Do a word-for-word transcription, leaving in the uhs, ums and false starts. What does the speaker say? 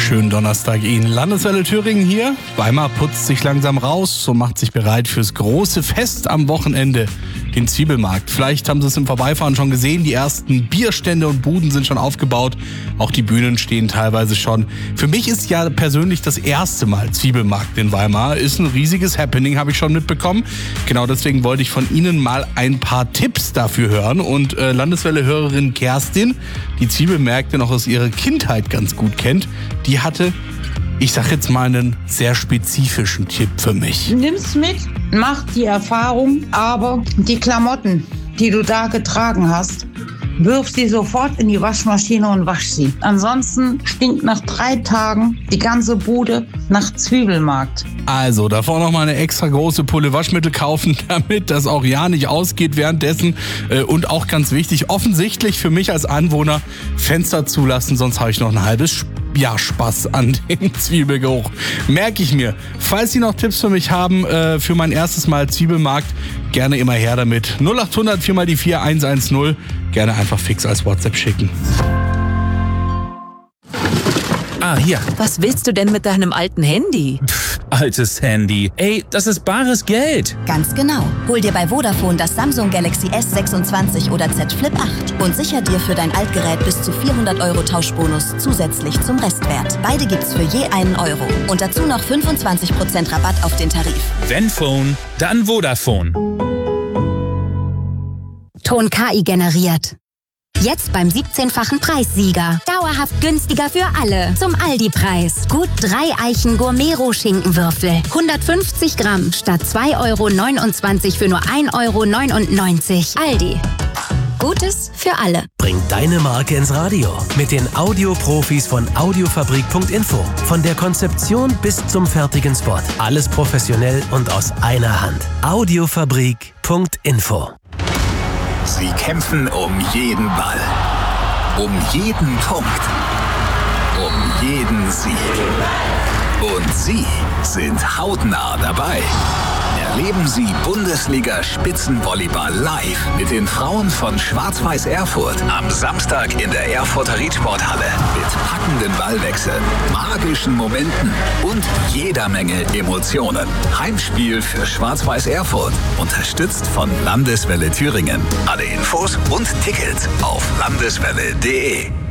Schönen Donnerstag Ihnen. Landeswelle Thüringen hier. Weimar putzt sich langsam raus und macht sich bereit fürs große Fest am Wochenende, den Zwiebelmarkt. Vielleicht haben Sie es im Vorbeifahren schon gesehen, die ersten Bierstände und Buden sind schon aufgebaut. Auch die Bühnen stehen teilweise schon. Für mich ist ja persönlich das erste Mal Zwiebelmarkt in Weimar. Ist ein riesiges Happening, habe ich schon mitbekommen. Genau deswegen wollte ich von Ihnen mal ein paar Tipps dafür hören. Und äh, Landeswelle-Hörerin Kerstin, die Zwiebelmärkte noch aus ihrer Kindheit ganz gut kennt, die hatte, ich sag jetzt mal, einen sehr spezifischen Tipp für mich. Nimm's mit, mach die Erfahrung, aber die Klamotten, die du da getragen hast, wirf sie sofort in die Waschmaschine und wasch sie. Ansonsten stinkt nach drei Tagen die ganze Bude nach Zwiebelmarkt. Also, davor noch mal eine extra große Pulle Waschmittel kaufen, damit das auch ja nicht ausgeht währenddessen. Und auch ganz wichtig, offensichtlich für mich als Anwohner, Fenster zulassen, sonst habe ich noch ein halbes Jahr Spaß an dem Zwiebelgeruch. Merke ich mir. Falls Sie noch Tipps für mich haben, äh, für mein erstes Mal Zwiebelmarkt, gerne immer her damit. null acht hundert vier mal die vier eins eins null. Gerne einfach fix als WhatsApp schicken. Ah, hier. Was willst du denn mit deinem alten Handy? Pff, altes Handy. Ey, das ist bares Geld. Ganz genau. Hol dir bei Vodafone das Samsung Galaxy S sechsundzwanzig oder Z Flip acht und sicher dir für dein Altgerät bis zu vierhundert Euro Tauschbonus zusätzlich zum Restwert. Beide gibt's für je einen Euro. Und dazu noch fünfundzwanzig Prozent Rabatt auf den Tarif. Wenn Phone, dann Vodafone. Ton K I generiert. Jetzt beim siebzehnfachen Preissieger. Dauerhaft günstiger für alle. Zum Aldi-Preis. Gut drei Eichen Gourmet-Schinkenwürfel. hundertfünfzig Gramm statt zwei Euro neunundzwanzig für nur ein Euro neunundneunzig. Aldi. Gutes für alle. Bring deine Marke ins Radio mit den Audioprofis von Audiofabrik Punkt info. Von der Konzeption bis zum fertigen Spot. Alles professionell und aus einer Hand. Audiofabrik Punkt info. Sie kämpfen um jeden Ball, um jeden Punkt, um jeden Sieg. Und Sie sind hautnah dabei. Erleben Sie Bundesliga-Spitzenvolleyball live mit den Frauen von Schwarz-Weiß Erfurt am Samstag in der Erfurter Riedsporthalle mit packenden Ballwechseln, magischen Momenten und jeder Menge Emotionen. Heimspiel für Schwarz-Weiß Erfurt, unterstützt von Landeswelle Thüringen. Alle Infos und Tickets auf landeswelle punkt de.